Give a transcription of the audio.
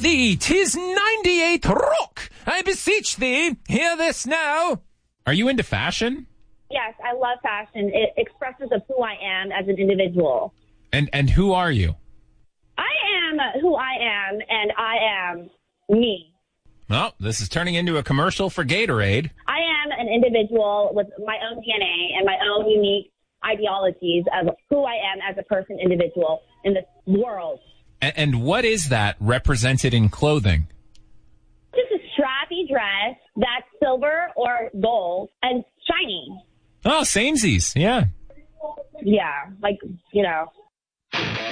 thee, 'tis 98 rock. I beseech thee, hear this now. Are you into fashion? Yes, I love fashion. It expresses of who I am as an individual. And who are you? I am who I am, and I am me. Well, this is turning into a commercial for Gatorade. I am an individual with my own DNA and my own unique ideologies of who I am as a person, individual in this world. And what is that represented in clothing? Just a strappy dress that's silver or gold and shiny. Oh, samesies, yeah. Yeah, like,